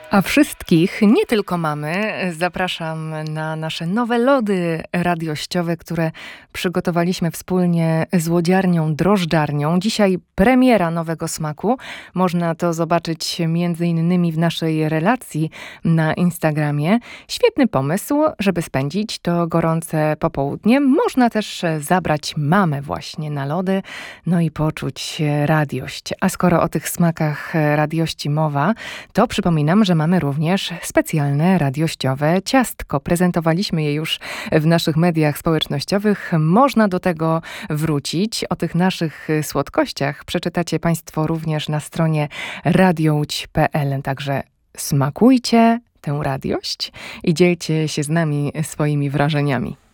A wszystkich, nie tylko mamy, zapraszam na nasze nowe lody radiościowe, które przygotowaliśmy wspólnie z łodziarnią Drożdżarnią. Dzisiaj premiera nowego smaku. Można to zobaczyć m.in. w naszej relacji na Instagramie. Świetny pomysł, żeby spędzić to gorące popołudnie. Można też zabrać mamę właśnie na lody, no i poczuć radiość. A skoro o tych smakach radiości mowa, to przypominam, że mamy również specjalne radiościowe ciastko. Prezentowaliśmy je już w naszych mediach społecznościowych. Można do tego wrócić. O tych naszych słodkościach przeczytacie Państwo również na stronie radiołódź.pl. Także smakujcie tę radiość i dzielcie się z nami swoimi wrażeniami.